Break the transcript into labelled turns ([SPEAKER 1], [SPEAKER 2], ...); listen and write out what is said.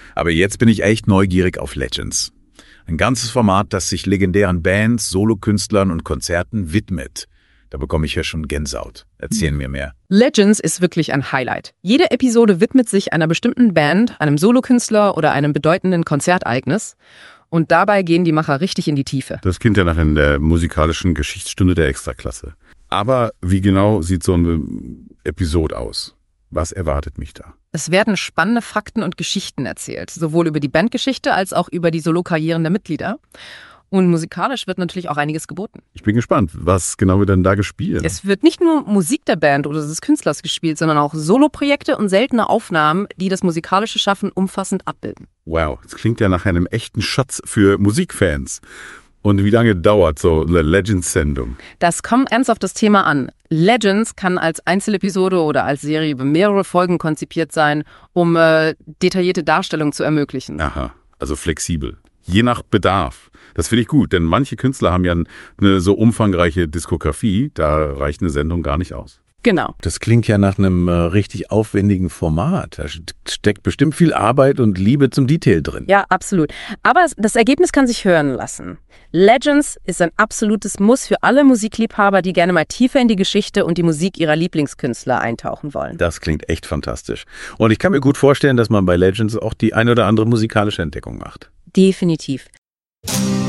[SPEAKER 1] Aber jetzt bin ich echt neugierig auf Legends. Ein ganzes Format, das sich legendären Bands, Solokünstlern und Konzerten widmet. Da bekomme ich ja schon Gänsehaut. Erzähl mir mehr.
[SPEAKER 2] Legends ist wirklich ein Highlight. Jede Episode widmet sich einer bestimmten Band, einem Solokünstler oder einem bedeutenden Konzertereignis. Und dabei gehen die Macher richtig in die Tiefe.
[SPEAKER 3] Das klingt ja nach einer musikalischen Geschichtsstunde der Extraklasse. Aber wie genau sieht so eine Episode aus? Was erwartet mich da?
[SPEAKER 2] Es werden spannende Fakten und Geschichten erzählt, sowohl über die Bandgeschichte als auch über die Solokarrieren der Mitglieder. Und musikalisch wird natürlich auch einiges geboten.
[SPEAKER 3] Ich bin gespannt, was genau wird denn da gespielt?
[SPEAKER 2] Es wird nicht nur Musik der Band oder des Künstlers gespielt, sondern auch Soloprojekte und seltene Aufnahmen, die das musikalische Schaffen umfassend abbilden.
[SPEAKER 3] Wow, das klingt ja nach einem echten Schatz für Musikfans. Und wie lange dauert so eine Legends-Sendung?
[SPEAKER 2] Das kommt ernst auf das Thema an. Legends kann als Einzelepisode oder als Serie über mehrere Folgen konzipiert sein, um detaillierte Darstellung zu ermöglichen.
[SPEAKER 3] Aha, also flexibel. Je nach Bedarf. Das finde ich gut, denn manche Künstler haben ja eine so umfangreiche Diskografie, da reicht eine Sendung gar nicht aus.
[SPEAKER 2] Genau.
[SPEAKER 1] Das klingt ja nach einem richtig aufwendigen Format. Da steckt bestimmt viel Arbeit und Liebe zum Detail drin.
[SPEAKER 2] Ja, absolut. Aber das Ergebnis kann sich hören lassen. Legends ist ein absolutes Muss für alle Musikliebhaber, die gerne mal tiefer in die Geschichte und die Musik ihrer Lieblingskünstler eintauchen wollen.
[SPEAKER 1] Das klingt echt fantastisch. Und ich kann mir gut vorstellen, dass man bei Legends auch die ein oder andere musikalische Entdeckung macht.
[SPEAKER 2] Definitiv.